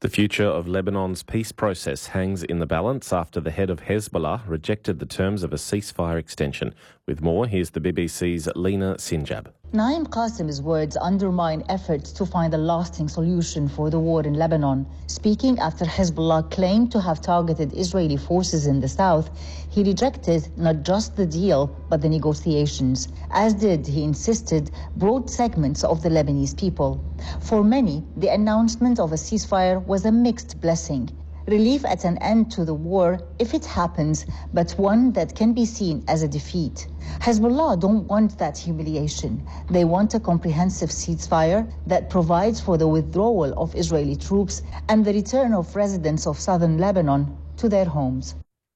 The future of Lebanon's peace process hangs in the balance after the head of Hezbollah rejected the terms of a ceasefire extension. With more, here's the BBC's Lena Sinjab. Naim Qasim's words undermine efforts to find a lasting solution for the war in Lebanon. Speaking after Hezbollah claimed to have targeted Israeli forces in the south, he rejected not just the deal, but the negotiations, as did, he insisted, broad segments of the Lebanese people. For many, the announcement of a ceasefire was a mixed blessing. Relief at an end to the war, if it happens, but one that can be seen as a defeat. Hezbollah don't want that humiliation. They want a comprehensive ceasefire that provides for the withdrawal of Israeli troops and the return of residents of southern Lebanon to their homes.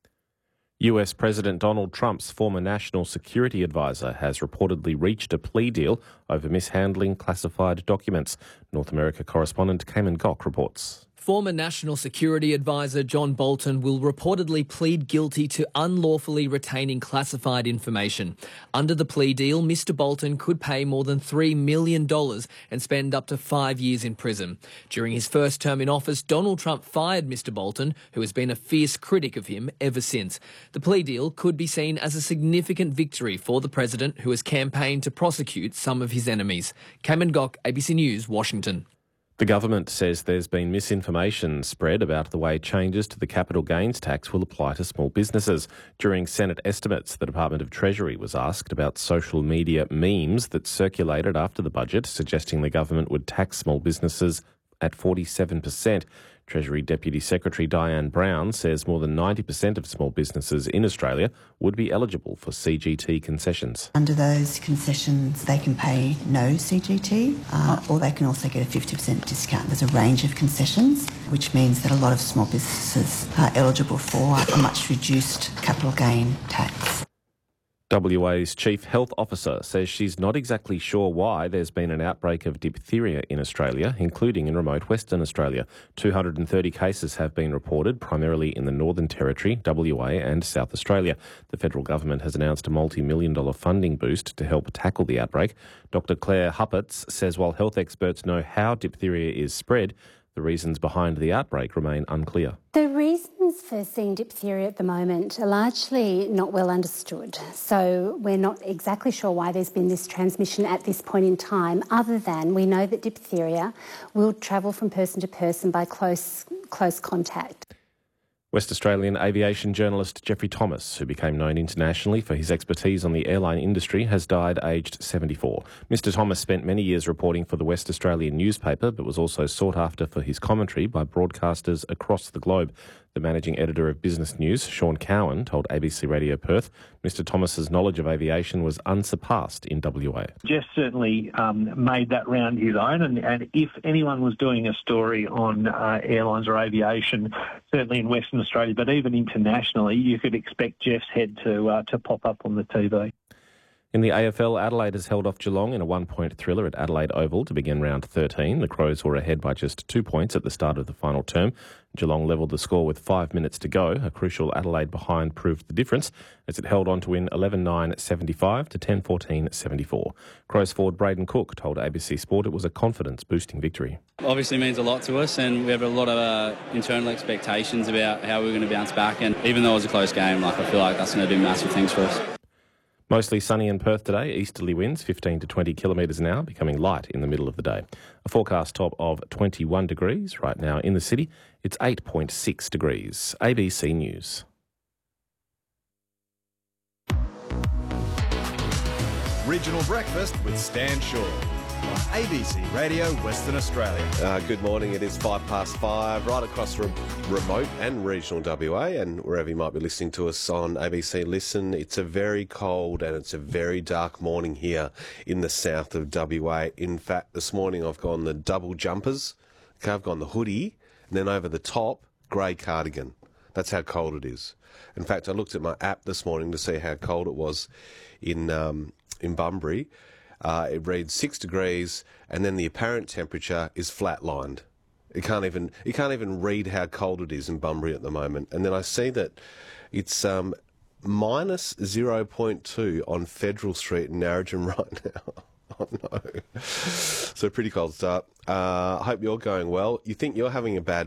US President Donald Trump's former national security advisor has reportedly reached a plea deal over mishandling classified documents. North America correspondent Cayman Gok reports. Former National Security Advisor John Bolton will reportedly plead guilty to unlawfully retaining classified information. Under the plea deal, Mr. Bolton could pay more than $3 million and spend up to 5 years in prison. During his first term in office, Donald Trump fired Mr. Bolton, who has been a fierce critic of him ever since. The plea deal could be seen as a significant victory for the president, who has campaigned to prosecute some of his enemies. Cayman Gok, ABC News, Washington. The government says there's been misinformation spread about the way changes to the capital gains tax will apply to small businesses. During Senate estimates, the Department of Treasury was asked about social media memes that circulated after the budget, suggesting the government would tax small businesses at 47%. Treasury Deputy Secretary Diane Brown says more than 90% of small businesses in Australia would be eligible for CGT concessions. Under those concessions, they can pay no CGT, or they can also get a 50% discount. There's a range of concessions, which means that a lot of small businesses are eligible for a much reduced capital gain tax. WA's Chief Health Officer says she's not exactly sure why there's been an outbreak of diphtheria in Australia, including in remote Western Australia. 230 cases have been reported, primarily in the Northern Territory, WA and South Australia. The federal government has announced a multi-million-dollar funding boost to help tackle the outbreak. Dr Claire Huppertz says while health experts know how diphtheria is spread, the reasons behind the outbreak remain unclear. The reasons for seeing diphtheria at the moment are largely not well understood. So we're not exactly sure why there's been this transmission at this point in time, other than we know that diphtheria will travel from person to person by close contact. West Australian aviation journalist Geoffrey Thomas, who became known internationally for his expertise on the airline industry, has died aged 74. Mr Thomas spent many years reporting for the West Australian newspaper, but was also sought after for his commentary by broadcasters across the globe. The managing editor of Business News, Sean Cowan, told ABC Radio Perth Mr Thomas's knowledge of aviation was unsurpassed in WA. Jeff certainly made that round his own, and if anyone was doing a story on airlines or aviation, certainly in Western Australia, but even internationally, you could expect Jeff's head to pop up on the TV. In the AFL, Adelaide has held off Geelong in a one-point thriller at Adelaide Oval to begin round 13. The Crows were ahead by just 2 points at the start of the final term. Geelong levelled the score with 5 minutes to go. A crucial Adelaide behind proved the difference as it held on to win 11-9-75 to 10-14-74. Crows forward Braden Cook told ABC Sport it was a confidence-boosting victory. Obviously means a lot to us, and we have a lot of internal expectations about how we're going to bounce back. And even though it was a close game, I feel like that's going to do massive things for us. Mostly sunny in Perth today, easterly winds 15 to 20 kilometres an hour, becoming light in the middle of the day. A forecast top of 21 degrees. Right now in the city, it's 8.6 degrees. ABC News. Regional Breakfast with Stan Shaw on ABC Radio Western Australia. Good morning. It is 5:05, right across remote and regional WA, and wherever you might be listening to us on ABC Listen. It's a very cold and it's a very dark morning here in the south of WA. In fact, this morning I've gone the double jumpers. Okay, I've gone the hoodie, and then over the top, grey cardigan. That's how cold it is. In fact, I looked at my app this morning to see how cold it was in Bunbury. It reads 6 degrees, and then the apparent temperature is flatlined. You can't even read how cold it is in Bunbury at the moment. And then I see that it's minus 0.2 on Federal Street in Narrogin right now. Oh no! So pretty cold start. I hope you're going well. You think you're having a bad